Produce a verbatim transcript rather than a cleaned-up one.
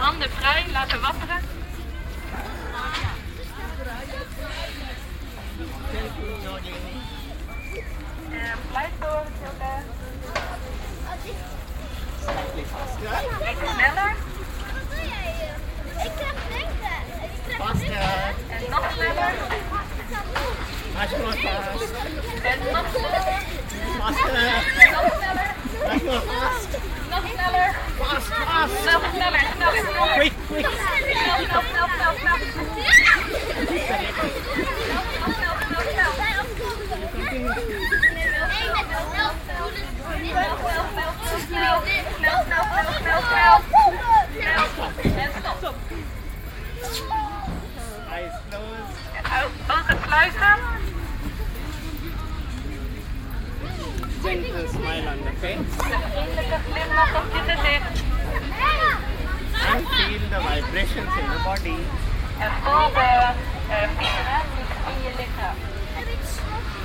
handen vrij, laten wapperen. En blijf door, Tilde. Even sneller. Wat doe jij hier? Ik krijg denken. Ik krijg Faster. En nog sneller. Much more fast. En nog sneller. Faster. Nog sneller. Much more fast. Nog sneller. Fast, fast. Nog sneller, sneller, sneller. Quick, quick. Snel, snel, snel, snel, snel. Eyes closed. Ogen sluiten. Gentle smile on the face. Een vriendelijke glimlach op je gezicht. And feel the vibrations in the body. En voel de uh, vibraties in je lichaam.